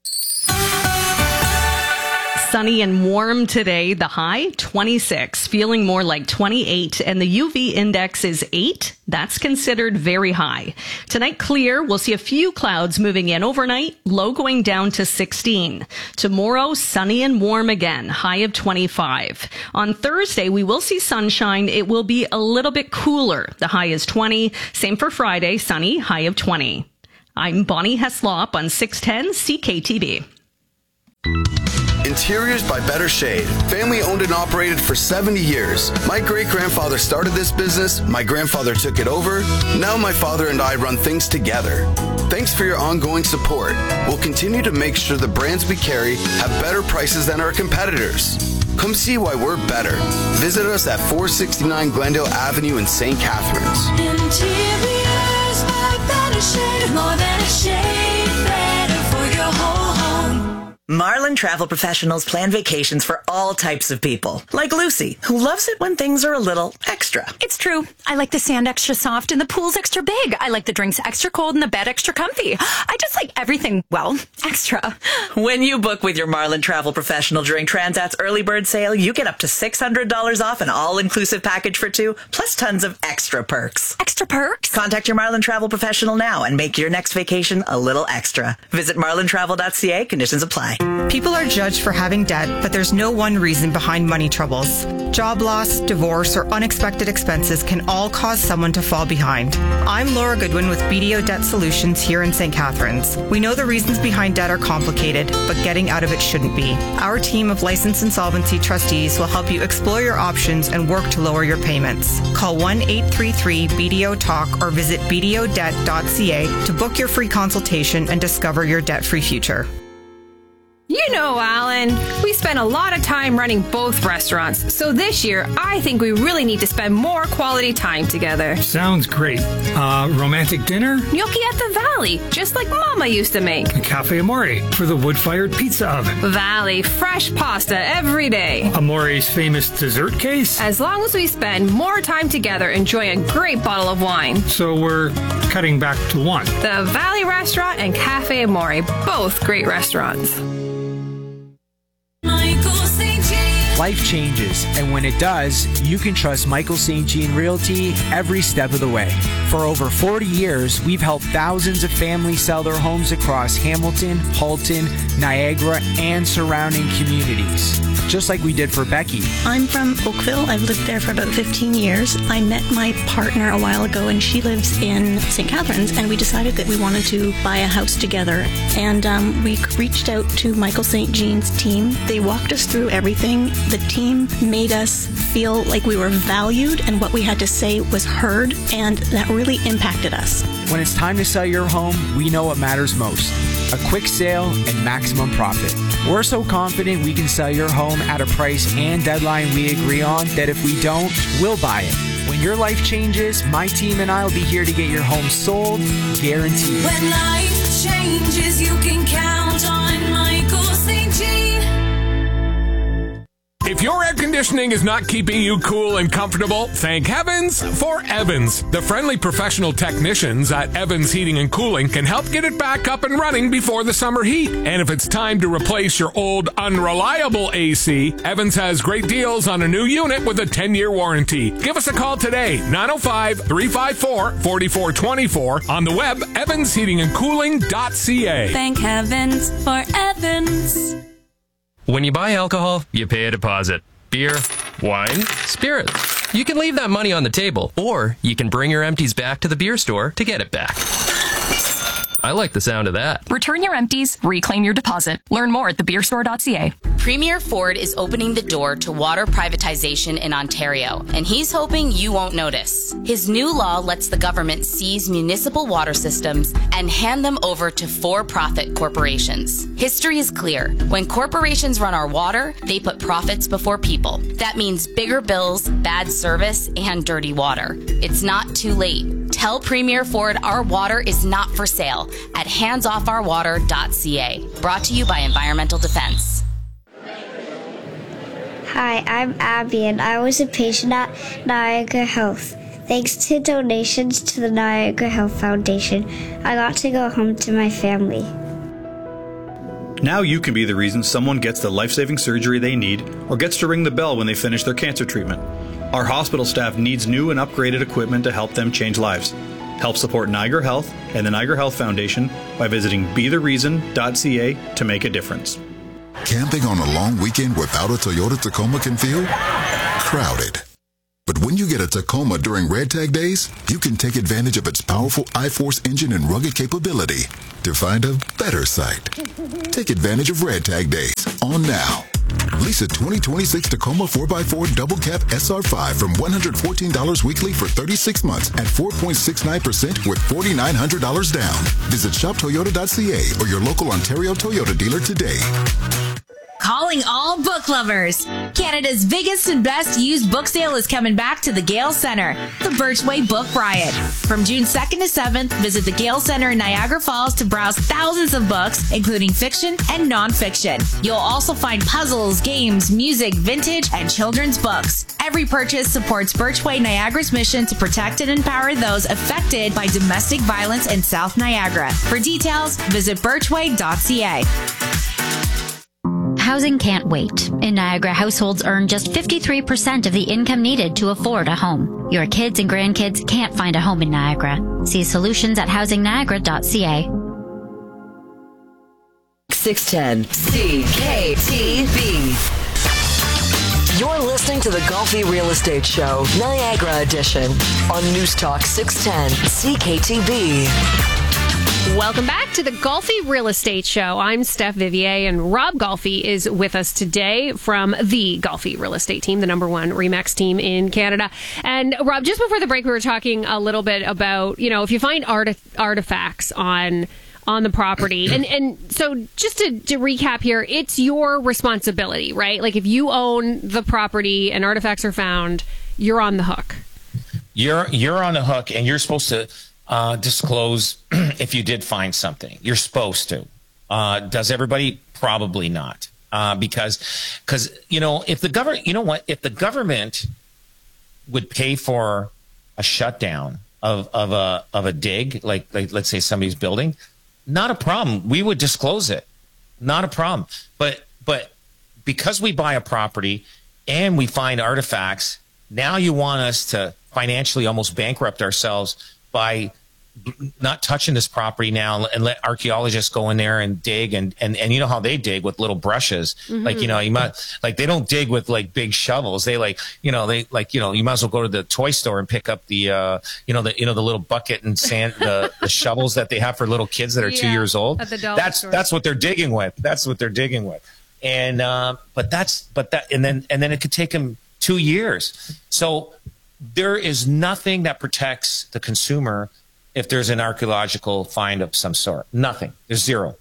Sunny and warm today. The high, 26, feeling more like 28, and the UV index is 8. That's considered very high. Tonight, clear. We'll see a few clouds moving in overnight, low going down to 16. Tomorrow, sunny and warm again, high of 25. On Thursday, we will see sunshine. It will be a little bit cooler. The high is 20. Same for Friday, sunny, high of 20. I'm Bonnie Heslop on 610 CKTV. Interiors by Better Shade. Family owned and operated for 70 years. My great-grandfather started this business. My grandfather took it over. Now my father and I run things together. Thanks for your ongoing support. We'll continue to make sure the brands we carry have better prices than our competitors. Come see why we're better. Visit us at 469 Glendale Avenue in St. Catharines. Interiors by Better Shade. More than a shade, better for your whole home. Marlin Travel Professionals plan vacations for all types of people, like Lucy, who loves it when things are a little extra. It's true. I like the sand extra soft and the pool's extra big. I like the drinks extra cold and the bed extra comfy. I just like everything, well, extra. When you book with your Marlin Travel Professional during Transat's early bird sale, you get up to $600 off an all-inclusive package for 2, plus tons of extra perks. Extra perks? Contact your Marlin Travel Professional now and make your next vacation a little extra. Visit marlintravel.ca. Conditions apply. People are judged for having debt, but there's no one reason behind money troubles. Job loss, divorce, or unexpected expenses can all cause someone to fall behind. I'm Laura Goodwin with BDO Debt Solutions here in St. Catharines. We know the reasons behind debt are complicated, but getting out of it shouldn't be. Our team of licensed insolvency trustees will help you explore your options and work to lower your payments. Call 1-833-BDO-TALK or visit bdodebt.ca to book your free consultation and discover your debt-free future. You know, Alan, we spend a lot of time running both restaurants. So this year, I think we really need to spend more quality time together. Sounds great. Romantic dinner? Gnocchi at the Valley, just like Mama used to make. Cafe Amore for the wood-fired pizza oven. Valley, fresh pasta every day. Amore's famous dessert case? As long as we spend more time together enjoying a great bottle of wine. So we're cutting back to one. The Valley Restaurant and Cafe Amore, both great restaurants. Life changes, and when it does, you can trust Michael St. Jean Realty every step of the way. For over 40 years, we've helped thousands of families sell their homes across Hamilton, Halton, Niagara, and surrounding communities. Just like we did for Becky. I'm from Oakville. I've lived there for about 15 years. I met my partner a while ago, and she lives in St. Catharines, and we decided that we wanted to buy a house together. And we reached out to Michael St. Jean's team. They walked us through everything. The team made us feel like we were valued and what we had to say was heard, and that really impacted us. When it's time to sell your home, we know what matters most. A quick sale and maximum profit. We're so confident we can sell your home at a price and deadline we agree on that if we don't, we'll buy it. When your life changes, my team and I will be here to get your home sold, guaranteed. When life changes, you can count on Michael St. Jean. If your air conditioning is not keeping you cool and comfortable, thank heavens for Evans. The friendly professional technicians at Evans Heating and Cooling can help get it back up and running before the summer heat. And if it's time to replace your old unreliable AC, Evans has great deals on a new unit with a 10-year warranty. Give us a call today, 905-354-4424, on the web, evansheatingandcooling.ca. Thank heavens for Evans. When you buy alcohol, you pay a deposit. Beer, wine, spirits. You can leave that money on the table, or you can bring your empties back to the beer store to get it back. I like the sound of that. Return your empties, reclaim your deposit. Learn more at thebeerstore.ca. Premier Ford is opening the door to water privatization in Ontario, and he's hoping you won't notice. His new law lets the government seize municipal water systems and hand them over to for-profit corporations. History is clear. When corporations run our water, they put profits before people. That means bigger bills, bad service, and dirty water. It's not too late. Tell Premier Ford our water is not for sale at handsoffourwater.ca. Brought to you by Environmental Defense. Hi, I'm Abby, and I was a patient at Niagara Health. Thanks to donations to the Niagara Health Foundation, I got to go home to my family. Now you can be the reason someone gets the life-saving surgery they need or gets to ring the bell when they finish their cancer treatment. Our hospital staff needs new and upgraded equipment to help them change lives. Help support Niagara Health and the Niagara Health Foundation by visiting bethereason.ca to make a difference. Camping on a long weekend without a Toyota Tacoma can feel crowded. But when you get a Tacoma during Red Tag Days, you can take advantage of its powerful iForce engine and rugged capability to find a better site. Take advantage of Red Tag Days on now. Lease a 2026 Tacoma 4x4 Double Cab SR5 from $114 weekly for 36 months at 4.69% with $4,900 down. Visit shoptoyota.ca or your local Ontario Toyota dealer today. Calling all book lovers. Canada's biggest and best used book sale is coming back to the Gale Centre, the Birchway Book Riot. From June 2nd to 7th, visit the Gale Centre in Niagara Falls to browse thousands of books, including fiction and nonfiction. You'll also find puzzles, games, music, vintage, and children's books. Every purchase supports Birchway Niagara's mission to protect and empower those affected by domestic violence in South Niagara. For details, visit birchway.ca. Housing can't wait. In Niagara, households earn just 53% of the income needed to afford a home. Your kids and grandkids can't find a home in Niagara. See solutions at housingniagara.ca. 610 CKTV. You're listening to the Golfy Real Estate Show, Niagara Edition, on News Talk 610 CKTV. Welcome back to the Golfy Real Estate Show. I'm Steph Vivier, and Rob Golfy is with us today from the Golfy Real Estate Team, the number one RE/MAX team in Canada. And Rob, just before the break, we were talking a little bit about, you know, if you find artifacts on the property. And so just to recap here, it's your responsibility, right? Like if you own the property and artifacts are found, you're on the hook. You're on the hook, and you're supposed to disclose if you did find something. You're supposed to. Does everybody? Probably not. Because you know, if the government, you know what, if the government would pay for a shutdown of a dig, like let's say somebody's building, not a problem. We would disclose it. Not a problem. But because we buy a property and we find artifacts, now you want us to financially almost bankrupt ourselves by not touching this property now and let archaeologists go in there and dig and you know how they dig with little brushes. Mm-hmm. Like, you know, you might, like, they don't dig with like big shovels. They you might as well go to the toy store and pick up the little bucket and sand, the shovels that they have for little kids that are 2 years old. That's what they're digging with. That's what they're digging with. And, and then it could take them 2 years. So there is nothing that protects the consumer if there's an archaeological find of some sort. Nothing. There's zero.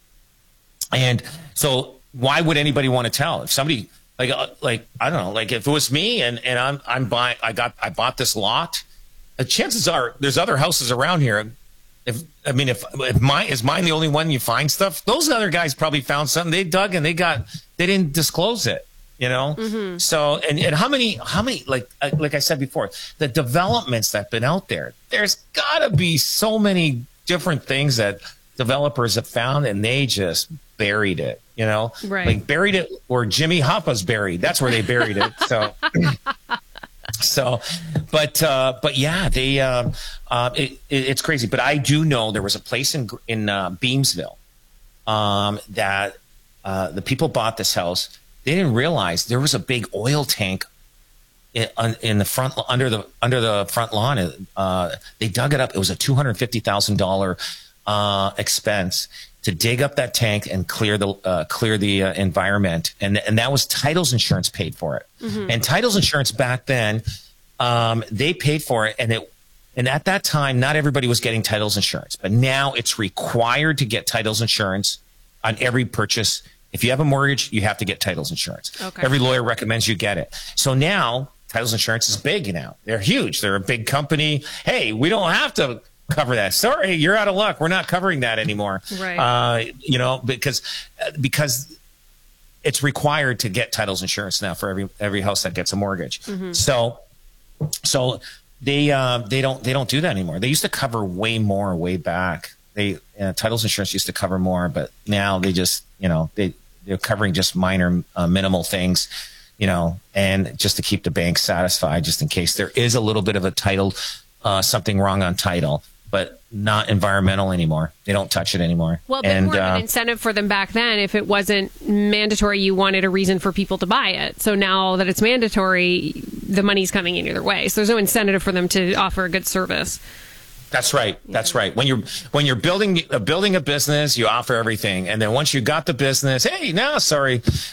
And so why would anybody want to tell? If somebody like I don't know, like if it was me and I'm buying, I bought this lot, chances are there's other houses around here. If mine the only one you find stuff, those other guys probably found something. They dug and they didn't disclose it. You know, mm-hmm. So and how many like I said before, the developments that have been out there, there's got to be so many different things that developers have found and they just buried it. You know, right. Like buried it where Jimmy Hoffa's buried. That's where they buried it. But yeah, they it's crazy. But I do know there was a place in Beamsville that the people bought this house. They didn't realize there was a big oil tank in the front under the front lawn. They dug it up. It was a $250,000 expense to dig up that tank and clear the environment, and that was Title's insurance paid for it. Mm-hmm. And Title's insurance back then, they paid for it, and at that time, not everybody was getting Title's insurance, but now it's required to get Title's insurance on every purchase. If you have a mortgage, you have to get Title's insurance. Okay. Every lawyer recommends you get it. So now Title's insurance is big now. They're huge. They're a big company. Hey, we don't have to cover that. Sorry, you're out of luck. We're not covering that anymore. Right. Because it's required to get titles insurance now for every house that gets a mortgage. Mm-hmm. So they don't do that anymore. They used to cover way more way back. Titles insurance used to cover more, but now they just, they're covering just minor, minimal things, and just to keep the bank satisfied, just in case there is a little bit of a title, something wrong on title, but not environmental anymore. They don't touch it anymore. Well, but more of an incentive for them back then. If it wasn't mandatory, you wanted a reason for people to buy it. So now that it's mandatory, the money's coming in either way. So there's no incentive for them to offer a good service. That's right. That's right. When you're building a business, you offer everything, and then once you got the business, hey, now sorry,